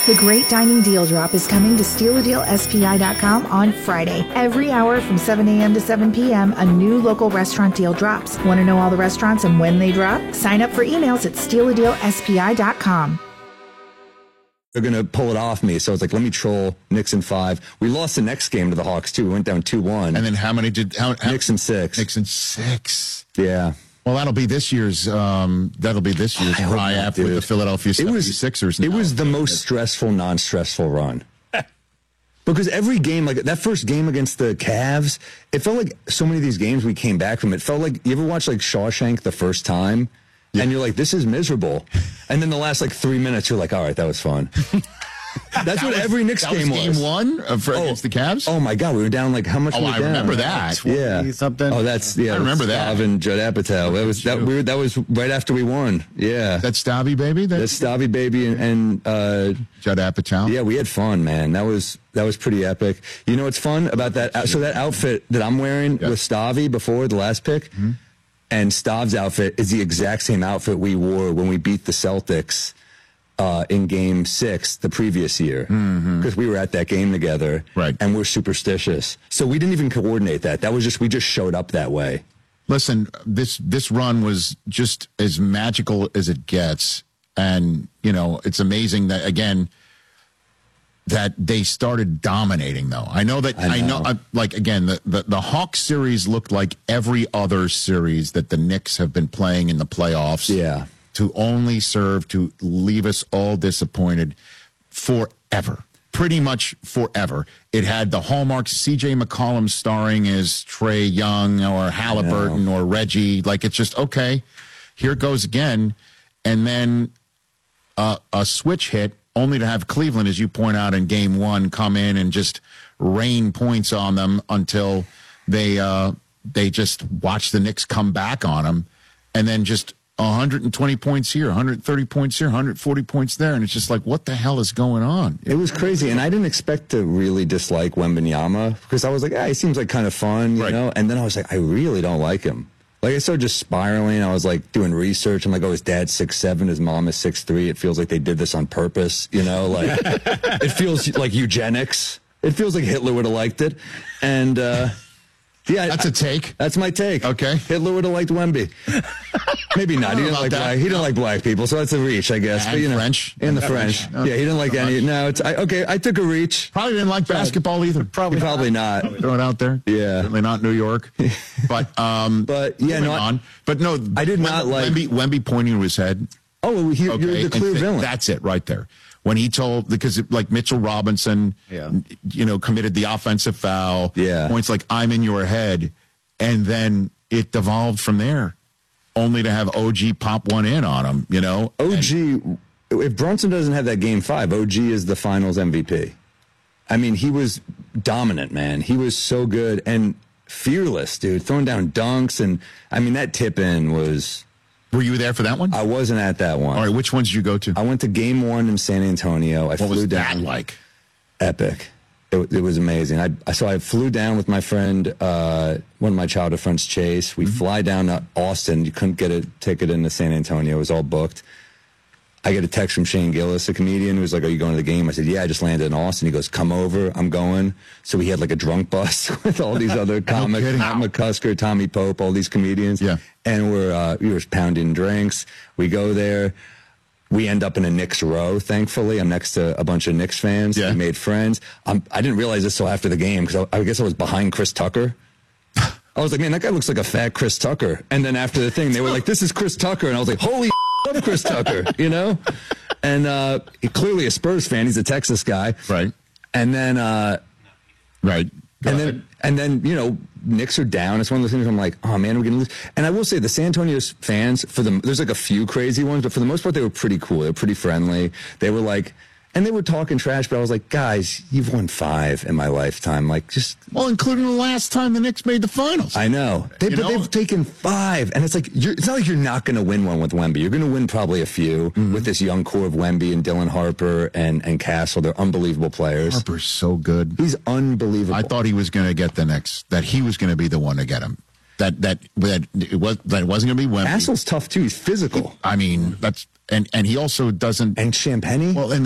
The Great Dining Deal Drop is coming to StealADealSPI.com on Friday. Every hour from 7 a.m. to 7 p.m., a new local restaurant deal drops. Want to know all the restaurants and when they drop? Sign up for emails at StealADealSPI.com. They're going to pull it off me. So it's like, let me troll Knicks in 5. We lost the next game to the Hawks, too. We went down 2-1. And then how many did... Knicks in 6. Knicks in 6. Yeah. Well, that'll be this year's triumph with the Philadelphia 76ers. It was the most stressful, non-stressful run. Because every game, like that first game against the Cavs, it felt like so many of these games we came back from, it felt like, you ever watch like Shawshank the first time? Yeah. And you're like, this is miserable. And then the last like 3 minutes, you're like, all right, that was fun. That's what every Knicks game was. Game 1 against the Cavs? Oh, my God. We were down like, how much were we down? I remember that. Yeah. Something. Oh, that's, yeah. I remember that. Stav and Judd Apatow. That was right after we won. Yeah. That's Stabby Baby? That's Stabby Baby and Judd Apatow? Yeah, we had fun, man. That was pretty epic. You know what's fun about that? So that outfit that I'm wearing with Stavy before the last pick, and Stav's outfit is the exact same outfit we wore when we beat the Celtics in Game 6 the previous year, because we were at that game together, right? And we're superstitious, so we didn't even coordinate that. That was just, we just showed up that way. Listen, this run was just as magical as it gets, and you know it's amazing that again that they started dominating. Though I know like again the Hawks series looked like every other series that the Knicks have been playing in the playoffs. Yeah. To only serve to leave us all disappointed forever. Pretty much forever. It had the hallmarks, C.J. McCollum starring as Trae Young or Halliburton or Reggie. Like, it's just, okay, here it goes again. And then a switch hit, only to have Cleveland, as you point out in Game 1, come in and just rain points on them until they just watch the Knicks come back on them. And then just 120 points here, 130 points here, 140 points there, and it's just like, what the hell is going on? It was crazy, and I didn't expect to really dislike Wembanyama, because I was like, he seems like kind of fun, you know? And then I was like, I really don't like him. Like, I started just spiraling. I was like doing research. I'm like, oh, his dad's 6'7", his mom is 6'3". It feels like they did this on purpose, you know? Like, it feels like eugenics. It feels like Hitler would have liked it. And, yeah, that's a take. That's my take. Okay. Hitler would have liked Wemby. Maybe not. He didn't like black people, so that's a reach, I guess. And but, you know, French. And the French. Yeah, he didn't like any. No, okay, I took a reach. Probably didn't like basketball either. Probably not. Throw it out there. Yeah. Certainly not New York. But yeah, no. But no, I did not like Wemby pointing to his head. Oh, you're the clear villain. That's it right there. When he told, because like Mitchell Robinson, you know, committed the offensive foul. Yeah. Points like, I'm in your head. And then it devolved from there, only to have OG pop one in on him, you know? If Brunson doesn't have that Game 5, OG is the finals MVP. I mean, he was dominant, man. He was so good and fearless, dude, throwing down dunks. And, I mean, that tip-in was... Were you there for that one? I wasn't at that one. All right, which ones did you go to? I went to Game 1 in San Antonio. What was that like? Epic. It was amazing. So I flew down with my friend, one of my childhood friends, Chase. We fly down to Austin. You couldn't get a ticket into San Antonio. It was all booked. I get a text from Shane Gillis, a comedian, who was like, are you going to the game? I said, yeah, I just landed in Austin. He goes, come over. I'm going. So we had like a drunk bus with all these other comics, Matt McCusker, Tommy Pope, all these comedians. Yeah. And we were pounding drinks. We go there. We end up in a Knicks row, thankfully. I'm next to a bunch of Knicks fans. Yeah. We made friends. I didn't realize this till after the game, because I guess I was behind Chris Tucker. I was like, man, that guy looks like a fat Chris Tucker. And then after the thing, they were like, this is Chris Tucker. And I was like, holy love Chris Tucker, you know? And clearly a Spurs fan. He's a Texas guy. Right. And then... right. And then, you know, Knicks are down. It's one of those things where I'm like, oh, man, we're going to lose. And I will say the San Antonio fans, there's like a few crazy ones, but for the most part, they were pretty cool. They were pretty friendly. They were like, and they were talking trash, but I was like, guys, you've won 5 in my lifetime. Like, just... Well, including the last time the Knicks made the finals. I know. But they've taken 5. And it's like, it's not like you're not going to win one with Wemby. You're going to win probably a few with this young core of Wemby and Dylan Harper and Castle. They're unbelievable players. Harper's so good. He's unbelievable. I thought he was going to get that he was going to be the one to get him. That it wasn't going to be Wemby. Castle's tough, too. He's physical. I mean, and he also doesn't... And Champagny? Well, and